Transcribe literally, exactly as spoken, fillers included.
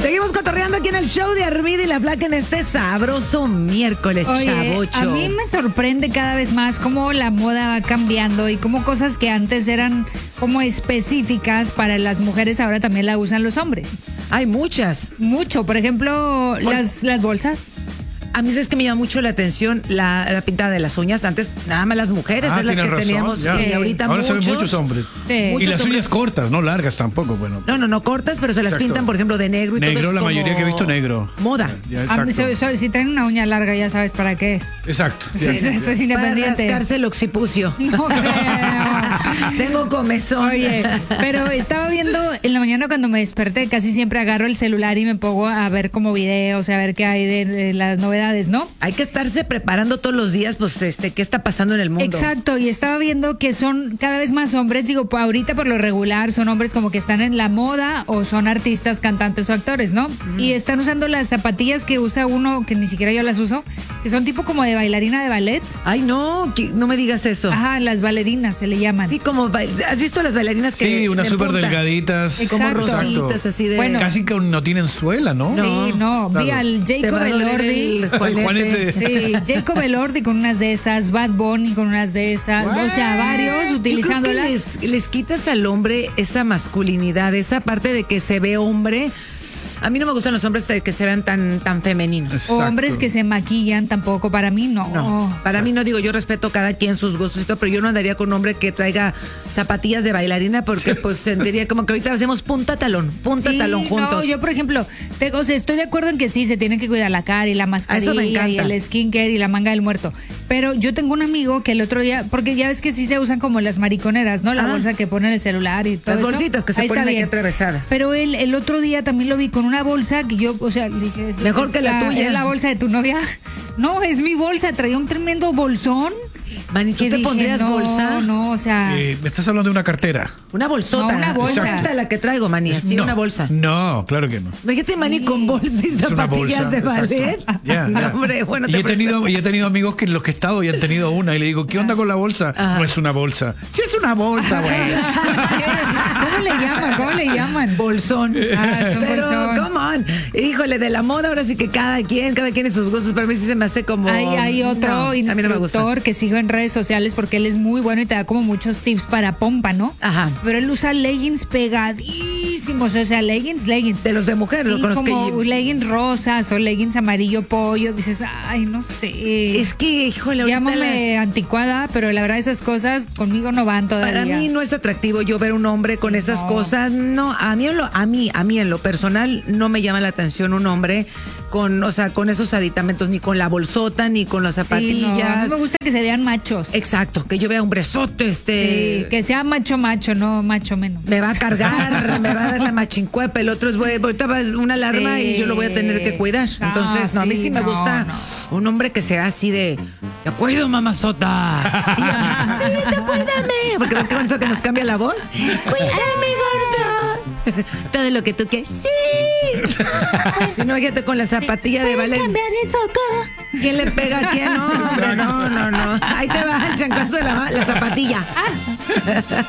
Seguimos cotorreando aquí en el show de Armida y la Flaca en este sabroso miércoles, Oye, chavocho. a mí me sorprende cada vez más cómo la moda va cambiando y cómo cosas que antes eran como específicas para las mujeres ahora también la usan los hombres. Hay muchas. Mucho, por ejemplo, Por- las, las bolsas. A mí es que me llama mucho la atención la, la pintada de las uñas. Antes nada más las mujeres Ah, es las que tienes razón, teníamos ya. y ahorita Ahora se muchos. ven muchos hombres. Sí. Y Muchos las hombres. uñas cortas, no largas tampoco, bueno. No, no, no cortas, pero se las Exacto. pintan, por ejemplo, de negro y todo. Negro, es la como mayoría que he visto negro. Moda. Ya, A mí, exacto. so- so- si traen una uña larga ya sabes para qué es. Exacto. Sí, ya. sí, sí. Es Para independiente. rascarse el occipucio. No creo. Tengo comezón. Oye, pero estaba viendo en la mañana cuando me desperté, casi siempre agarro el celular y me pongo a ver como videos, a ver qué hay de, de las novedades, ¿no? Hay que estarse preparando todos los días, pues, este, qué está pasando en el mundo. Exacto, y estaba viendo que son cada vez más hombres, digo, pues, ahorita por lo regular son hombres como que están en la moda o son artistas, cantantes o actores, ¿no? Y están usando las zapatillas que usa uno, que ni siquiera yo las uso, que son tipo como de bailarina de ballet. Ay, no, que- no me digas eso. Ajá, las bailarinas se le llaman. Sí, como, ba- ¿has visto las bailarinas que Sí, unas de súper punta? delgaditas. Como Exacto. rositas, así de... Bueno. Casi que no tienen suela, ¿no? Sí, no, vi claro. al Te va Jacob a doler Elordi. el Juanete. El Juanete. Sí, Jacob Elordi con unas de esas, Bad Bunny con unas de esas, o sea, varios Yo utilizándolas. creo que les, les quitas al hombre esa masculinidad, esa parte de que se ve hombre. A mí no me gustan los hombres de que se vean tan, tan femeninos. O Exacto. hombres que se maquillan tampoco, para mí no. No, para mí no digo, yo respeto cada quien sus gustos y todo, pero yo no andaría con un hombre que traiga zapatillas de bailarina porque pues sentiría como que ahorita hacemos punta talón, punta Sí, talón juntos. No, yo por ejemplo, te- o sea, estoy de acuerdo en que sí, se tiene que cuidar la cara y la mascarilla me encanta. y el skincare y la manga del muerto. Pero yo tengo un amigo que el otro día, porque ya ves que sí se usan como las mariconeras, ¿no? La Ah. bolsa que ponen el celular y todo Las eso. bolsitas que se Ahí ponen está aquí bien. atravesadas. Pero él el otro día también lo vi con una bolsa que yo, o sea, dije, es- Mejor es que la tuya. ¿Es la bolsa de tu novia? No, es mi bolsa, traía un tremendo bolsón. Mani, ¿tú que te dije, pondrías no, bolsa? No, o sea, Eh, me estás hablando de una cartera. Una bolsota. No, una bolsa. Esa es la que traigo, Mani, así no, una bolsa. No, claro que no. Imagínate, Mani, con bolsa y Es una zapatillas bolsa, de exacto. ballet. Ya, No, ya. hombre, bueno, y, te he tenido, presto. y he tenido amigos que en los que he estado y han tenido una y le digo, ¿qué onda con la bolsa? Ajá. No es una bolsa. ¿Qué es una bolsa, güey? ¿cómo le llaman? ¿Cómo le llaman? Bolsón. Ah, es un Pero, bolsón. come on. Híjole, de la moda ahora sí que cada quien, cada quien y sus gustos. Pero a mí sí se me hace como... Hay, hay otro No, a mí no me gusta. instructor que sigo en redes sociales porque él es muy bueno y te da como muchos tips para pompa, ¿no? Ajá. Pero él usa leggings pegadísimos, o sea, leggings, leggings. De los de mujer, Sí, con los como que... leggings rosas o leggings amarillo pollo. Dices, ay, no sé. Es que, híjole, ahorita Llámame las- anticuada, pero la verdad esas cosas conmigo no van todavía. Para mí no es atractivo yo ver un hombre con Sí, esas no. cosas. No, a mí, en lo, a mí, a mí en lo personal no me llama la atención un hombre con, o sea, con esos aditamentos, ni con la bolsota, ni con las Sí, no, a zapatillas. mí me gusta que se vean machos. Exacto, que yo vea un brezote, este. Sí, que sea macho macho, no macho menos. Me va a cargar, me va a dar la machincuepa, el otro es, güey, ahorita va una alarma Sí. y yo lo voy a tener que cuidar. Ah, Entonces, no, a mí sí, sí me no, gusta no. un hombre que sea así de, te cuido, mamazota. Y yo, sí, te cuídame. Porque ves que con eso que nos cambia la voz. Cuídame, gordo. Todo lo que tú quieres. Sí. Si no, fíjate con la zapatilla de ballet. el foco? ¿Quién le pega a quién? No, hombre, no, no, no. Ahí te va el chanclazo de la, la zapatilla.